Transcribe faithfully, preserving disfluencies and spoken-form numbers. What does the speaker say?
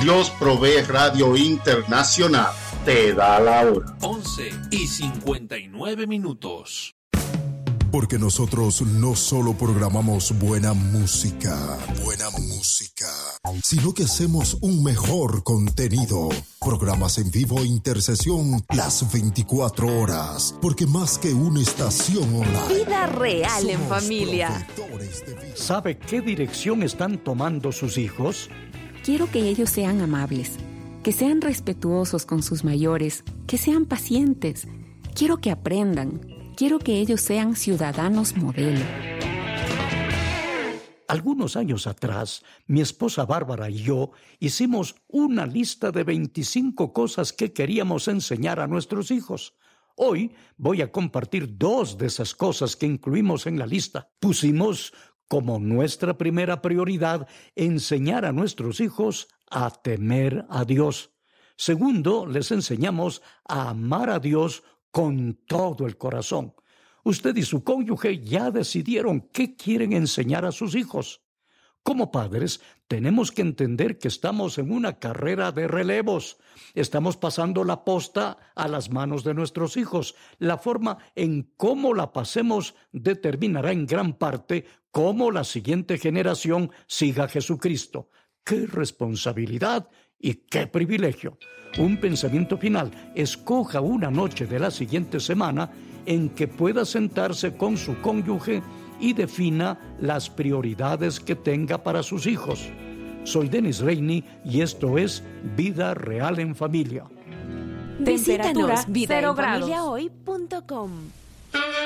Dios Provee Radio Internacional te da la hora. once y cincuenta y nueve minutos. Porque nosotros no solo programamos buena música, buena música, sino que hacemos un mejor contenido. Programas en vivo e intercesión las veinticuatro horas. Porque más que una estación online. Vida real en familia. ¿Sabe qué dirección están tomando sus hijos? Quiero que ellos sean amables, que sean respetuosos con sus mayores, que sean pacientes. Quiero que aprendan. Quiero que ellos sean ciudadanos modelo. Algunos años atrás, mi esposa Bárbara y yo hicimos una lista de veinticinco cosas que queríamos enseñar a nuestros hijos. Hoy voy a compartir dos de esas cosas que incluimos en la lista. Pusimos como nuestra primera prioridad enseñar a nuestros hijos a temer a Dios. Segundo, les enseñamos a amar a Dios con todo el corazón. Usted y su cónyuge ya decidieron qué quieren enseñar a sus hijos. Como padres, tenemos que entender que estamos en una carrera de relevos. Estamos pasando la posta a las manos de nuestros hijos. La forma en cómo la pasemos determinará en gran parte cómo la siguiente generación siga a Jesucristo. ¡Qué responsabilidad y qué privilegio! Un pensamiento final. Escoja una noche de la siguiente semana en que pueda sentarse con su cónyuge y defina las prioridades que tenga para sus hijos. Soy Denis Reini y esto es Vida Real en Familia. Visítanos vida en familia hoy punto com.